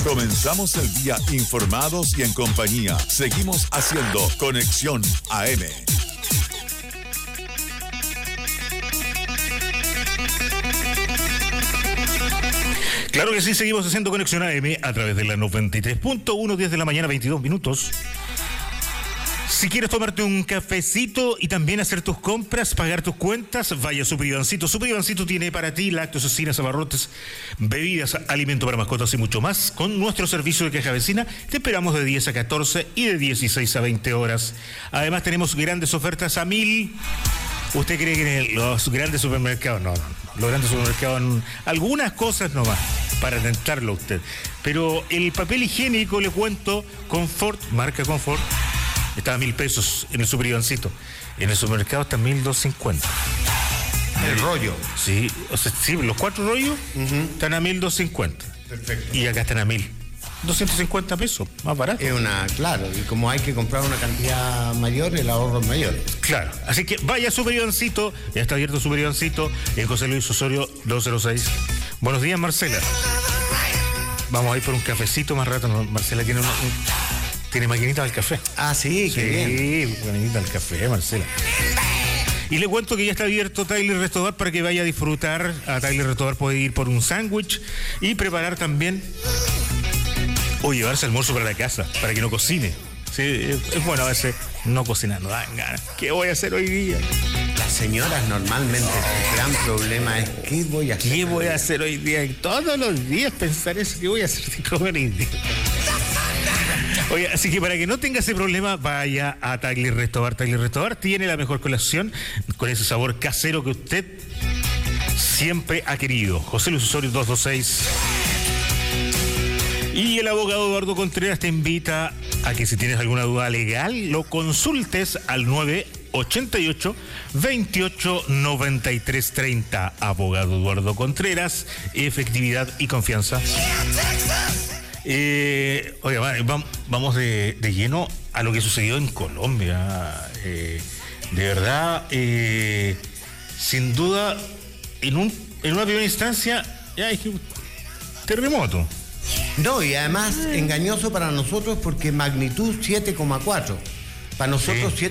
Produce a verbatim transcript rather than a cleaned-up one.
Comenzamos el día informados y en compañía. Seguimos haciendo Conexión A M. Claro que sí, seguimos haciendo Conexión A M a través de la noventa y tres punto uno, diez de la mañana, veintidós minutos. Si quieres tomarte un cafecito y también hacer tus compras, pagar tus cuentas, vaya a Super Ivancito. Super Ivancito tiene para ti lácteos, cocinas, abarrotes, bebidas, alimento para mascotas y mucho más. Con nuestro servicio de caja vecina te esperamos de diez a catorce y de dieciséis a veinte horas. Además tenemos grandes ofertas a mil. ¿Usted cree que en los grandes supermercados? No, no, no. Los grandes supermercados, algunas cosas nomás, para tentarlo a usted. Pero el papel higiénico, le cuento, Confort, marca Confort, está a mil pesos en el Super Ivancito. En el supermercado está a mil doscientos cincuenta. El rollo. Sí, o sea, sí, los cuatro rollos uh-huh. están a mil doscientos cincuenta. Perfecto. Y acá están a mil doscientos cincuenta pesos, más barato. Es una, claro, y como hay que comprar una cantidad mayor, el ahorro es mayor. Claro, así que vaya a Super Ivancito, ya está abierto Super Ivancito en José Luis Osorio doscientos seis. Buenos días, Marcela. Vamos a ir por un cafecito más rato. Marcela tiene una, un, tiene maquinita del café. Ah, sí, sí, qué bien. Sí, maquinita del café, Marcela. Y le cuento que ya está abierto Tyler Restobar para que vaya a disfrutar. A Tyler Restobar puede ir por un sándwich y preparar también o llevarse almuerzo para la casa, para que no cocine. Sí, es bueno a veces no cocinar, no dan ganas. ¿Qué voy a hacer hoy día? Las señoras normalmente el gran problema es ¿qué voy a hacer? ¿Qué voy a hacer hoy día? Y todos los días pensar eso, ¿qué voy a hacer de comer hoy día? Oye, así que para que no tenga ese problema, vaya a Tyler Restobar. Tyler Restobar tiene la mejor colación con ese sabor casero que usted siempre ha querido. José Luis Osorio doscientos veintiséis. Y el abogado Eduardo Contreras te invita a que si tienes alguna duda legal, lo consultes al nueve ochenta y ocho, veintiocho, noventa y tres, treinta. Abogado Eduardo Contreras, efectividad y confianza. Eh, oye, vamos de, de lleno a lo que sucedió en Colombia. Eh, de verdad, eh, sin duda, en, un, en una primera instancia, ya dije, terremoto. No, y además engañoso para nosotros porque magnitud siete coma cuatro. Para nosotros sí.